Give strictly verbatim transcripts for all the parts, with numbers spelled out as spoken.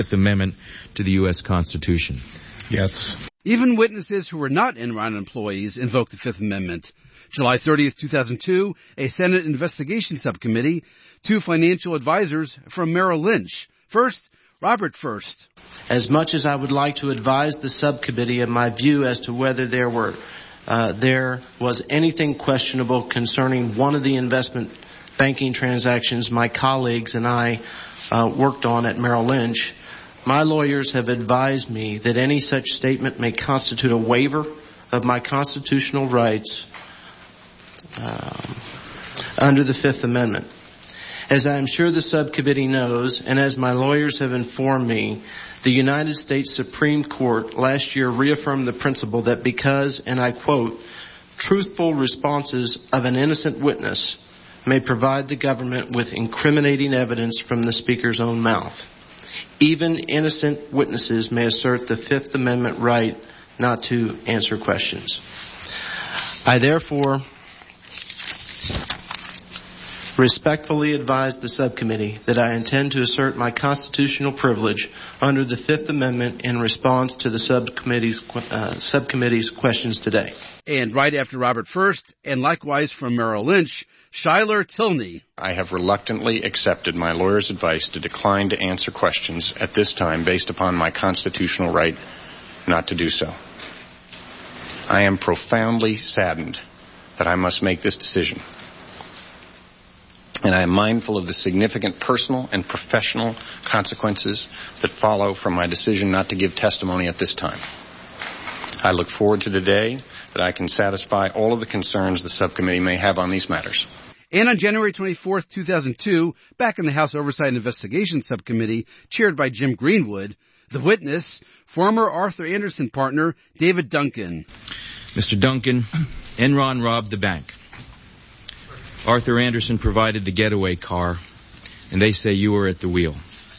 Fifth Amendment to the U S Constitution? Yes. Even witnesses who were not Enron employees invoked the Fifth Amendment. July thirtieth, two thousand two, a Senate investigation subcommittee, two financial advisors from Merrill Lynch. First, Robert First. As much as I would like to advise the subcommittee of my view as to whether there were uh, there was anything questionable concerning one of the investment banking transactions my colleagues and I uh, worked on at Merrill Lynch, my lawyers have advised me that any such statement may constitute a waiver of my constitutional rights um, under the Fifth Amendment. As I am sure the subcommittee knows, and as my lawyers have informed me, the United States Supreme Court last year reaffirmed the principle that because, and I quote, truthful responses of an innocent witness may provide the government with incriminating evidence from the speaker's own mouth. Even innocent witnesses may assert the Fifth Amendment right not to answer questions. I therefore respectfully advise the subcommittee that I intend to assert my constitutional privilege under the Fifth Amendment in response to the subcommittee's uh, subcommittee's questions today. And right after Robert First, and likewise from Merrill Lynch, Schuyler Tilney. I have reluctantly accepted my lawyer's advice to decline to answer questions at this time based upon my constitutional right not to do so. I am profoundly saddened that I must make this decision. And I am mindful of the significant personal and professional consequences that follow from my decision not to give testimony at this time. I look forward to the day that I can satisfy all of the concerns the subcommittee may have on these matters. And on January twenty-fourth, two thousand two, back in the House Oversight and Investigation Subcommittee, chaired by Jim Greenwood, the witness, former Arthur Andersen partner, David Duncan. Mister Duncan, Enron robbed the bank. Arthur Andersen provided the getaway car, and they say you were at the wheel.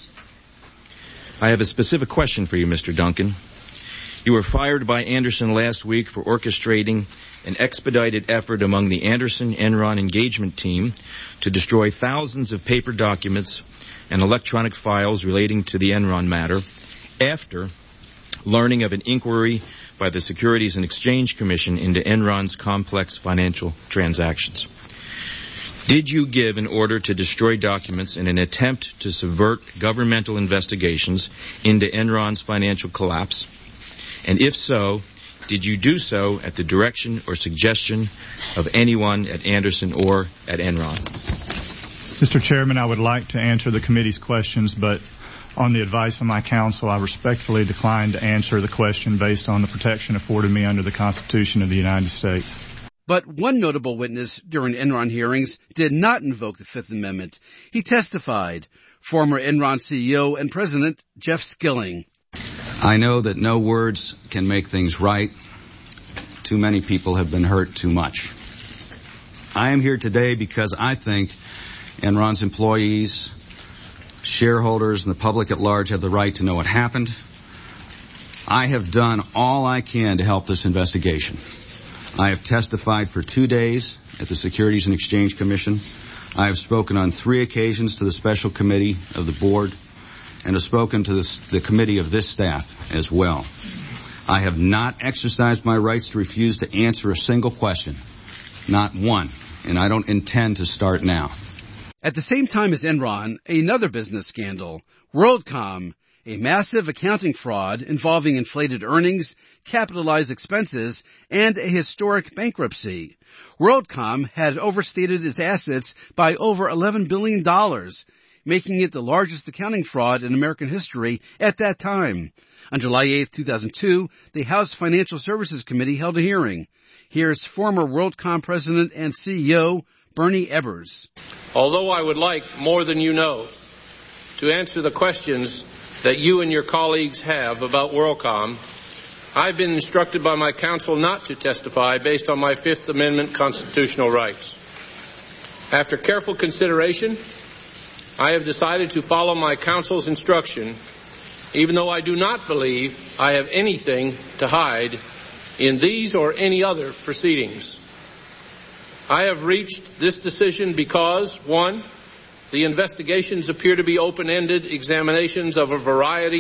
I have a specific question for you, Mister Duncan. You were fired by Andersen last week for orchestrating an expedited effort among the Andersen-Enron engagement team to destroy thousands of paper documents and electronic files relating to the Enron matter after learning of an inquiry by the Securities and Exchange Commission into Enron's complex financial transactions. Did you give an order to destroy documents in an attempt to subvert governmental investigations into Enron's financial collapse? And if so, did you do so at the direction or suggestion of anyone at Andersen or at Enron? Mister Chairman, I would like to answer the committee's questions, but on the advice of my counsel, I respectfully decline to answer the question based on the protection afforded me under the Constitution of the United States. But one notable witness during Enron hearings did not invoke the Fifth Amendment. He testified, former Enron C E O and President Jeff Skilling. I know that no words can make things right. Too many people have been hurt too much. I am here today because I think Enron's employees, shareholders, and the public at large have the right to know what happened. I have done all I can to help this investigation. I have testified for two days at the Securities and Exchange Commission. I have spoken on three occasions to the special committee of the board and have spoken to this, the committee of this staff as well. I have not exercised my rights to refuse to answer a single question, not one, and I don't intend to start now. At the same time as Enron, another business scandal, WorldCom, a massive accounting fraud involving inflated earnings, capitalized expenses, and a historic bankruptcy. WorldCom had overstated its assets by over eleven billion dollars, making it the largest accounting fraud in American history at that time. On July eighth, two thousand two, the House Financial Services Committee held a hearing. Here's former WorldCom president and C E O Bernie Ebbers. Although I would like, more than you know, to answer the questions that you and your colleagues have about WorldCom, I've been instructed by my counsel not to testify based on my Fifth Amendment constitutional rights. After careful consideration, I have decided to follow my counsel's instruction, even though I do not believe I have anything to hide in these or any other proceedings. I have reached this decision because, one, the investigations appear to be open-ended examinations of a variety